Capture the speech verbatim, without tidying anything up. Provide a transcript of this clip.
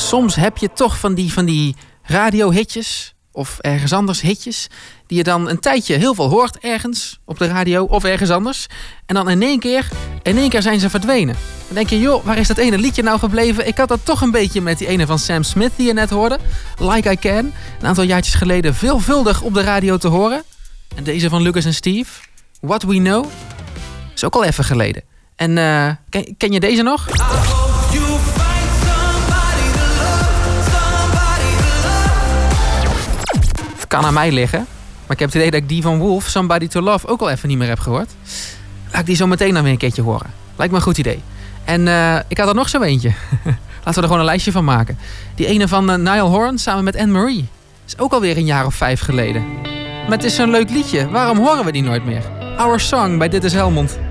soms heb je toch van die, van die radiohitjes of ergens anders hitjes die je dan een tijdje heel veel hoort ergens op de radio of ergens anders. En dan in één keer, in één keer zijn ze verdwenen. Dan denk je, joh, waar is dat ene liedje nou gebleven? Ik had dat toch een beetje met die ene van Sam Smith die je net hoorde. Like I Can. Een aantal jaartjes geleden veelvuldig op de radio te horen. En deze van Lucas en Steve, What We Know, is ook al even geleden. En uh, ken, ken je deze nog? Het kan aan mij liggen. Maar ik heb het idee dat ik die van Wolf, Somebody to Love, ook al even niet meer heb gehoord. Laat ik die zo meteen dan weer een keertje horen. Lijkt me een goed idee. En uh, ik had er nog zo eentje. Laten we er gewoon een lijstje van maken. Die ene van uh, Niall Horan samen met Anne-Marie. Is ook alweer een jaar of vijf geleden. Maar het is zo'n leuk liedje. Waarom horen we die nooit meer? Our Song bij Dit is Helmond.